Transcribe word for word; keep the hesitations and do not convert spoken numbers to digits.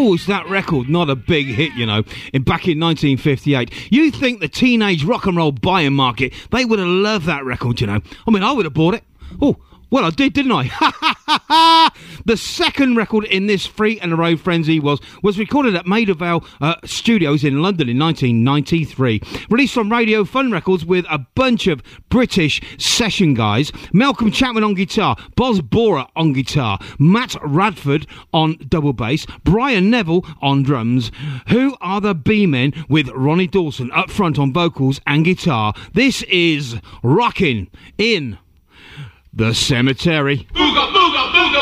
How was that record not a big hit, you know, in back in nineteen fifty-eight? You think the teenage rock and roll buying market, they would have loved that record, you know. I mean, I would have bought it. Oh, well, I did, didn't I? The second record in this Free and a Row frenzy was was recorded at Maida Vale uh, Studios in London in nineteen ninety-three. Released on Radio Fun Records with a bunch of British session guys. Malcolm Chapman on guitar, Boz Bora on guitar, Matt Radford on double bass, Brian Neville on drums. Who Are the B-Men with Ronnie Dawson up front on vocals and guitar. This is Rockin' in the Cemetery. Booga, booga, booga.